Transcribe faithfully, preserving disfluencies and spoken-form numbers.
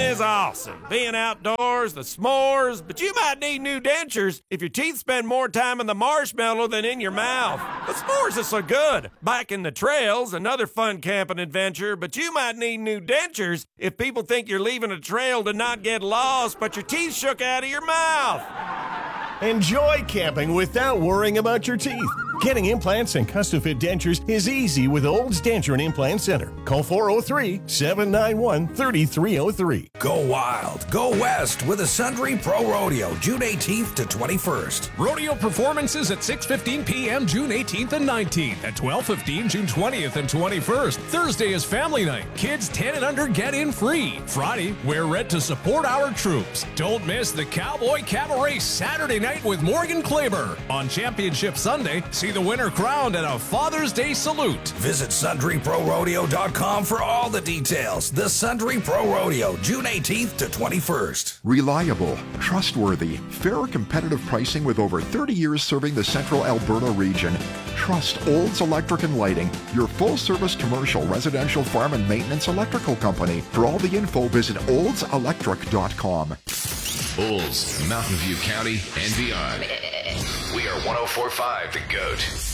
is awesome. Being outdoors, the s'mores, but you might need new dentures if your teeth spend more time in the marshmallow than in your mouth. The s'mores are so good. Biking the trails, another fun camping adventure, but you might need new dentures if people think you're leaving a trail to not get lost, but your teeth shook out of your mouth. Enjoy camping without worrying about your teeth. Getting implants and custom-fit dentures is easy with Olds Denture and Implant Center. Call four oh three, seven nine one, three three oh three. Go wild, go west with the Sundre Pro Rodeo, June eighteenth to twenty-first. Rodeo performances at six fifteen p.m. June eighteenth and nineteenth. At twelve fifteen June twentieth and twenty-first. Thursday is family night. Kids ten and under get in free. Friday, wear red to support our troops. Don't miss the Cowboy Cabaret Saturday night with Morgan Klaber. On Championship Sunday, see the winner crowned at a Father's Day salute. Visit Sundre Pro Rodeo dot com for all the details. The Sundre Pro Rodeo, June eighteenth to twenty-first. Reliable, trustworthy, fair competitive pricing with over thirty years serving the central Alberta region. Trust Olds Electric and Lighting, your full-service commercial, residential, farm, and maintenance electrical company. For all the info, visit olds electric dot com. Olds, Mountain View County, and beyond. We are one oh four point five The Goat.